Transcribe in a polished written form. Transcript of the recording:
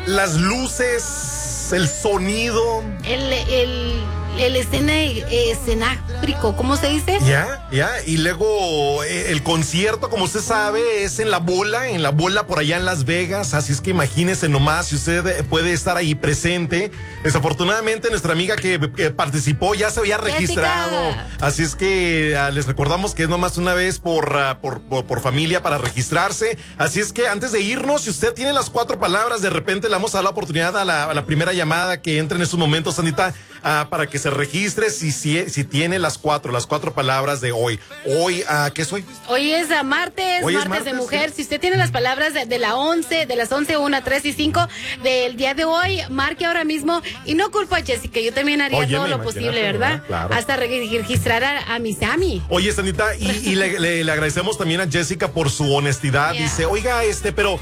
las luces, el sonido. El escenárico, ¿cómo se dice? Ya. Y luego el concierto, como usted sabe, es en la bola por allá en Las Vegas. Así es que imagínese nomás si usted puede estar ahí presente. Desafortunadamente, nuestra amiga que participó ya se había registrado. Así es que les recordamos que es nomás una vez por familia para registrarse. Así es que antes de irnos, si usted tiene las 4 palabras, de repente le vamos a dar la oportunidad a la primera llamada que entre en estos momentos, Sandita, para que se registre si tiene las cuatro palabras de hoy. Hoy, ¿qué es hoy? Hoy es martes, martes de mujer. Sí. Si usted tiene las palabras de las 11, 1, 3 y 5 del día de hoy, marque ahora mismo. Y no culpo a Jessica, yo también haría todo lo posible, ¿verdad? Claro. Hasta registrar a mi Sammy. Oye, Sanita, y le agradecemos también a Jessica por su honestidad. Yeah. Dice, oiga, pero